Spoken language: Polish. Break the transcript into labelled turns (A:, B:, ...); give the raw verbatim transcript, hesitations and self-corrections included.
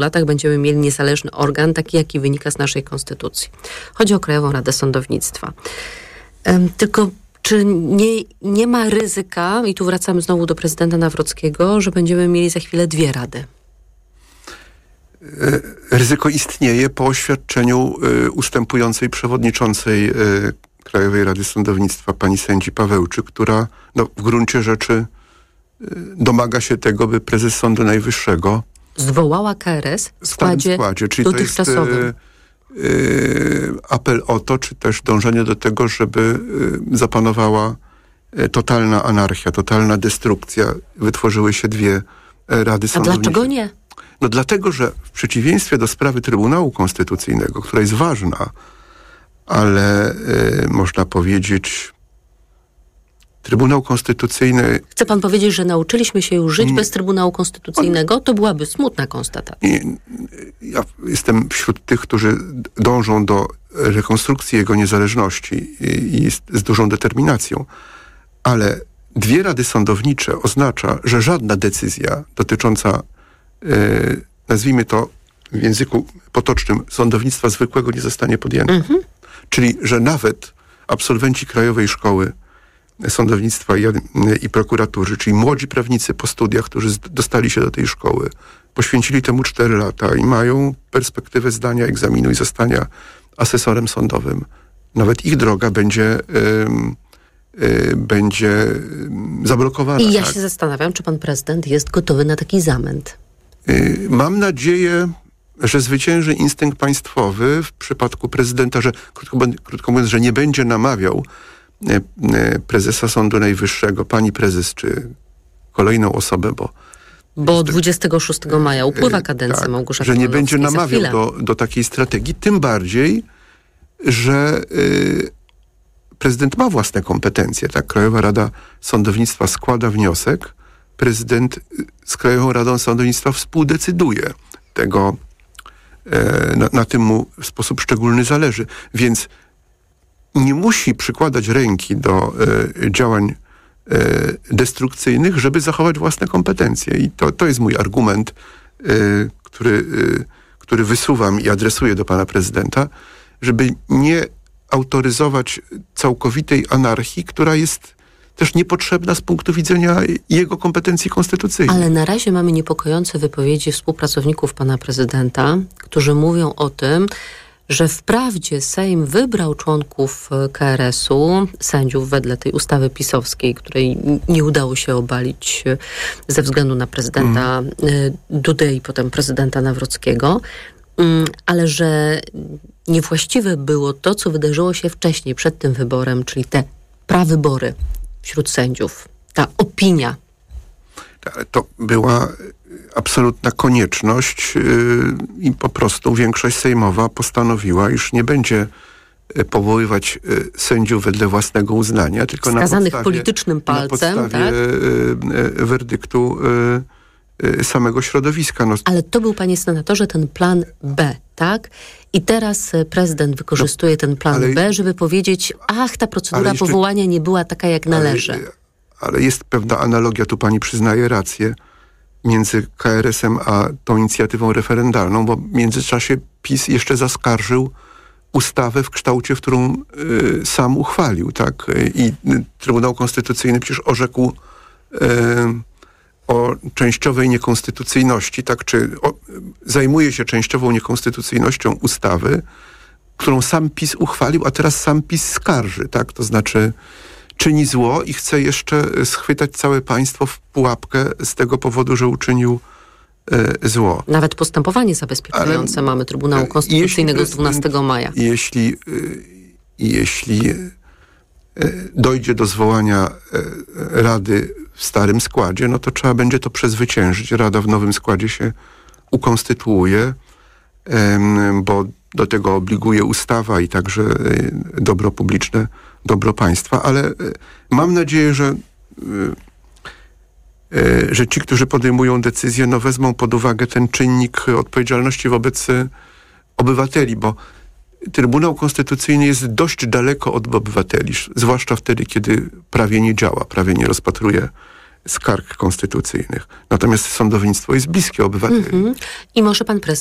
A: latach będziemy mieli niezależny organ, taki jaki wynika z naszej konstytucji. Chodzi o Krajową Radę Sądownictwa. Um, tylko czy nie, nie ma ryzyka, i tu wracamy znowu do prezydenta Nawrockiego, że będziemy mieli za chwilę dwie rady?
B: Ryzyko istnieje po oświadczeniu y, ustępującej przewodniczącej y, Krajowej Rady Sądownictwa pani sędzi Pawełczyk, która no, w gruncie rzeczy y, domaga się tego, by prezes Sądu Najwyższego
A: zwołała K R S w składzie,
B: składzie czyli
A: dotychczasowym.
B: To jest y, y, apel o to, czy też dążenie do tego, żeby y, zapanowała y, totalna anarchia, totalna destrukcja. Wytworzyły się dwie y, rady sądownictwa.
A: A dlaczego nie?
B: No dlatego, że w przeciwieństwie do sprawy Trybunału Konstytucyjnego, która jest ważna, ale y, można powiedzieć, Trybunał Konstytucyjny...
A: Chce pan powiedzieć, że nauczyliśmy się już żyć nie, bez Trybunału Konstytucyjnego? To byłaby smutna konstatacja.
B: Nie, ja jestem wśród tych, którzy dążą do rekonstrukcji jego niezależności i, i z, z dużą determinacją, ale dwie rady sądownicze oznacza, że żadna decyzja dotycząca Yy, nazwijmy to w języku potocznym, sądownictwa zwykłego nie zostanie podjęta. Mm-hmm. Czyli, że nawet absolwenci Krajowej Szkoły Sądownictwa i, i Prokuratury, czyli młodzi prawnicy po studiach, którzy z, dostali się do tej szkoły, poświęcili temu cztery lata i mają perspektywę zdania egzaminu i zostania asesorem sądowym. Nawet ich droga będzie yy, yy, będzie zablokowana.
A: I ja
B: tak?
A: się zastanawiam, czy pan prezydent jest gotowy na taki zamęt.
B: Mam nadzieję, że zwycięży instynkt państwowy w przypadku prezydenta, że krótko, krótko mówiąc, że nie będzie namawiał prezesa Sądu Najwyższego, pani prezes, czy kolejną osobę, bo...
A: Bo dwudziestego szóstego maja upływa kadencja
B: tak,
A: Małgorzaty
B: że nie będzie namawiał
A: za
B: do, do takiej strategii, tym bardziej, że y, prezydent ma własne kompetencje. Tak? Krajowa Rada Sądownictwa składa wniosek, prezydent z Krajową Radą Sądownictwa współdecyduje. Tego, e, na, na tym mu w sposób szczególny zależy. Więc nie musi przykładać ręki do e, działań e, destrukcyjnych, żeby zachować własne kompetencje. I to, to jest mój argument, e, który, e, który wysuwam i adresuję do pana prezydenta, żeby nie autoryzować całkowitej anarchii, która jest też niepotrzebna z punktu widzenia jego kompetencji konstytucyjnych.
A: Ale na razie mamy niepokojące wypowiedzi współpracowników pana prezydenta, którzy mówią o tym, że wprawdzie Sejm wybrał członków K R S-u, sędziów wedle tej ustawy pisowskiej, której nie udało się obalić ze względu na prezydenta mm. Dudę i potem prezydenta Nawrockiego, ale że niewłaściwe było to, co wydarzyło się wcześniej, przed tym wyborem, czyli te prawybory wśród sędziów. Ta opinia.
B: To była absolutna konieczność yy, i po prostu większość sejmowa postanowiła, iż nie będzie powoływać yy, sędziów wedle własnego uznania, tylko
A: skazanych
B: na podstawie,
A: politycznym palcem,
B: na podstawie
A: tak?
B: yy, yy, werdyktu yy, yy, samego środowiska. No.
A: Ale to był, panie senatorze, ten plan B, tak? I teraz prezydent wykorzystuje no, ten plan ale, B, żeby powiedzieć, ach, ta procedura jeszcze, powołania nie była taka, jak należy.
B: Ale, ale jest pewna analogia, tu pani przyznaje rację, między K R S-em a tą inicjatywą referendalną, bo w międzyczasie PiS jeszcze zaskarżył ustawę w kształcie, w którą y, sam uchwalił, tak? I Trybunał Konstytucyjny przecież orzekł y, o częściowej niekonstytucyjności, tak? Czy o, zajmuje się częściową niekonstytucyjnością ustawy, którą sam PiS uchwalił, a teraz sam PiS skarży, tak? To znaczy czyni zło i chce jeszcze schwytać całe państwo w pułapkę z tego powodu, że uczynił e, zło.
A: Nawet postępowanie zabezpieczające ale, mamy Trybunału Konstytucyjnego jeśli, z dwunastego maja.
B: Jeśli, jeśli dojdzie do zwołania Rady w starym składzie, no to trzeba będzie to przezwyciężyć. Rada w nowym składzie się ukonstytuuje, bo do tego obliguje ustawa i także dobro publiczne, dobro państwa, ale mam nadzieję, że, że ci, którzy podejmują decyzje, no wezmą pod uwagę ten czynnik odpowiedzialności wobec obywateli, bo Trybunał Konstytucyjny jest dość daleko od obywateli, zwłaszcza wtedy, kiedy prawie nie działa, prawie nie rozpatruje skarg konstytucyjnych. Natomiast sądownictwo jest bliskie obywateli.
A: Mhm. I może pan prezydent